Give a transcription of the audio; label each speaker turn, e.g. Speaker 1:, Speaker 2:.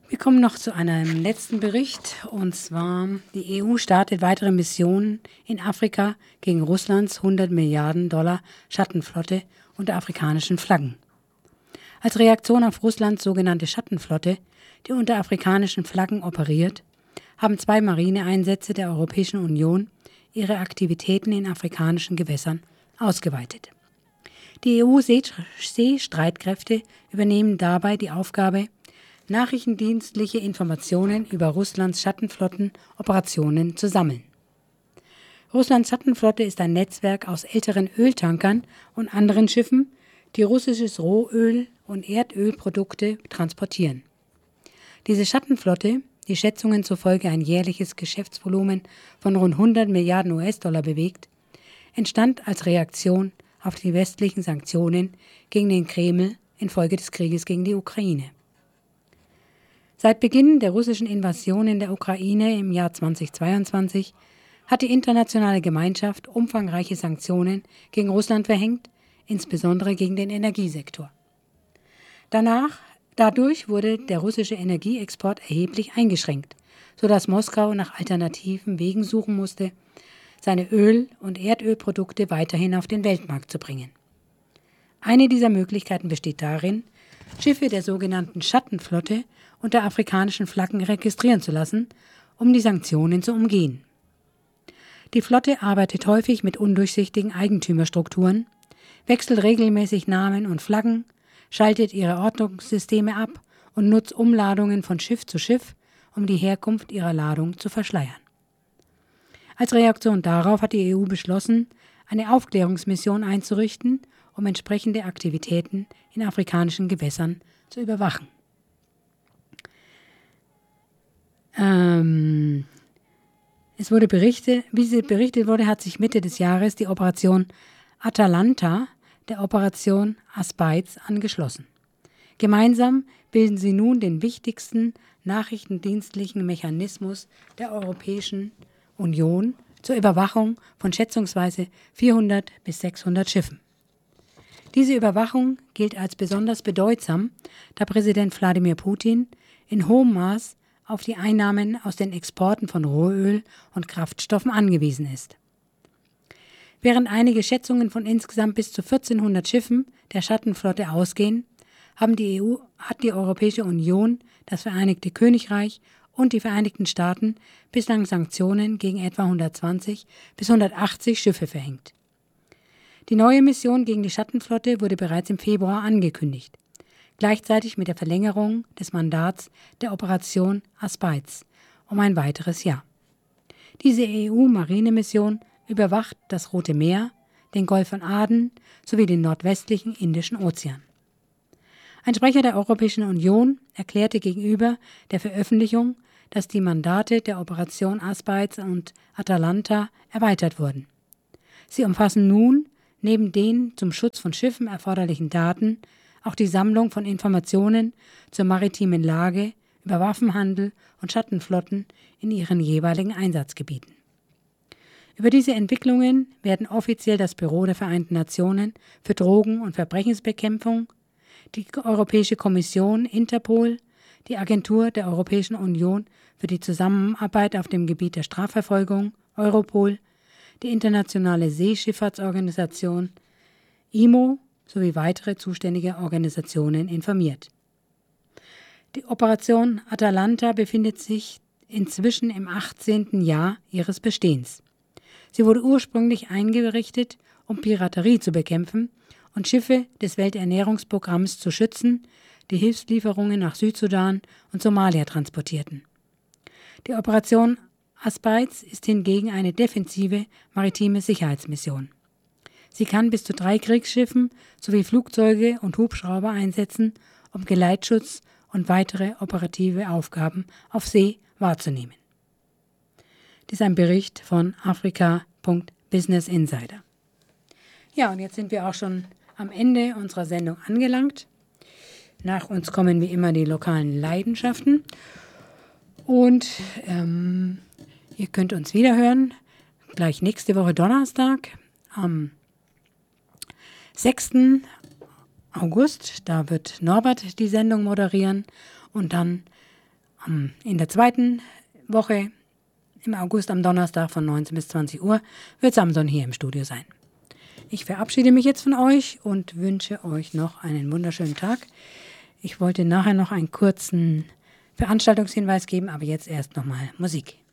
Speaker 1: Wir kommen noch zu einem letzten Bericht, und zwar: Die EU startet weitere Missionen in Afrika gegen Russlands 100 Milliarden Dollar Schattenflotte unter afrikanischen Flaggen. Als Reaktion auf Russlands sogenannte Schattenflotte, die unter afrikanischen Flaggen operiert, haben 2 Marineeinsätze der Europäischen Union ihre Aktivitäten in afrikanischen Gewässern ausgeweitet. Die EU-Seestreitkräfte übernehmen dabei die Aufgabe, nachrichtendienstliche Informationen über Russlands Schattenflottenoperationen zu sammeln. Russlands Schattenflotte ist ein Netzwerk aus älteren Öltankern und anderen Schiffen, die russisches Rohöl und Erdölprodukte transportieren. Diese Schattenflotte, die Schätzungen zufolge ein jährliches Geschäftsvolumen von rund 100 Milliarden US-Dollar bewegt, entstand als Reaktion auf die westlichen Sanktionen gegen den Kreml infolge des Krieges gegen die Ukraine. Seit Beginn der russischen Invasion in der Ukraine im Jahr 2022 hat die internationale Gemeinschaft umfangreiche Sanktionen gegen Russland verhängt, insbesondere gegen den Energiesektor. Dadurch wurde der russische Energieexport erheblich eingeschränkt, sodass Moskau nach alternativen Wegen suchen musste, seine Öl- und Erdölprodukte weiterhin auf den Weltmarkt zu bringen. Eine dieser Möglichkeiten besteht darin, Schiffe der sogenannten Schattenflotte unter afrikanischen Flaggen registrieren zu lassen, um die Sanktionen zu umgehen. Die Flotte arbeitet häufig mit undurchsichtigen Eigentümerstrukturen, wechselt regelmäßig Namen und Flaggen, schaltet ihre Ortungssysteme ab und nutzt Umladungen von Schiff zu Schiff, um die Herkunft ihrer Ladung zu verschleiern. Als Reaktion darauf hat die EU beschlossen, eine Aufklärungsmission einzurichten, um entsprechende Aktivitäten in afrikanischen Gewässern zu überwachen. Wie berichtet wurde, hat sich Mitte des Jahres die Operation Atalanta der Operation Aspides angeschlossen. Gemeinsam bilden sie nun den wichtigsten nachrichtendienstlichen Mechanismus der Europäischen Union zur Überwachung von schätzungsweise 400 bis 600 Schiffen. Diese Überwachung gilt als besonders bedeutsam, da Präsident Wladimir Putin in hohem Maß auf die Einnahmen aus den Exporten von Rohöl und Kraftstoffen angewiesen ist. Während einige Schätzungen von insgesamt bis zu 1400 Schiffen der Schattenflotte ausgehen, hat die Europäische Union, das Vereinigte Königreich und die Vereinigten Staaten bislang Sanktionen gegen etwa 120 bis 180 Schiffe verhängt. Die neue Mission gegen die Schattenflotte wurde bereits im Februar angekündigt, gleichzeitig mit der Verlängerung des Mandats der Operation Aspides um ein weiteres Jahr. Diese EU-Marinemission überwacht das Rote Meer, den Golf von Aden sowie den nordwestlichen Indischen Ozean. Ein Sprecher der Europäischen Union erklärte gegenüber der Veröffentlichung, dass die Mandate der Operation Aspides und Atalanta erweitert wurden. Sie umfassen nun neben den zum Schutz von Schiffen erforderlichen Daten auch die Sammlung von Informationen zur maritimen Lage, über Waffenhandel und Schattenflotten in ihren jeweiligen Einsatzgebieten. Über diese Entwicklungen werden offiziell das Büro der Vereinten Nationen für Drogen- und Verbrechensbekämpfung, die Europäische Kommission, Interpol, die Agentur der Europäischen Union für die Zusammenarbeit auf dem Gebiet der Strafverfolgung, Europol, die Internationale Seeschifffahrtsorganisation, IMO, sowie weitere zuständige Organisationen informiert. Die Operation Atalanta befindet sich inzwischen im 18. Jahr ihres Bestehens. Sie wurde ursprünglich eingerichtet, um Piraterie zu bekämpfen und Schiffe des Welternährungsprogramms zu schützen, die Hilfslieferungen nach Südsudan und Somalia transportierten. Die Operation Aspides ist hingegen eine defensive maritime Sicherheitsmission. Sie kann bis zu 3 Kriegsschiffen sowie Flugzeuge und Hubschrauber einsetzen, um Geleitschutz und weitere operative Aufgaben auf See wahrzunehmen. Dies ist ein Bericht von Afrika.Business Insider. Ja, und jetzt sind wir auch schon am Ende unserer Sendung angelangt. Nach uns kommen wie immer die lokalen Leidenschaften. Und ihr könnt uns wieder hören, gleich nächste Woche Donnerstag am 6. August. Da wird Norbert die Sendung moderieren. Und dann In der zweiten Woche im August am Donnerstag von 19 bis 20 Uhr wird Samson hier im Studio sein. Ich verabschiede mich jetzt von euch und wünsche euch noch einen wunderschönen Tag. Ich wollte nachher noch einen kurzen Veranstaltungshinweis geben, aber jetzt erst nochmal Musik.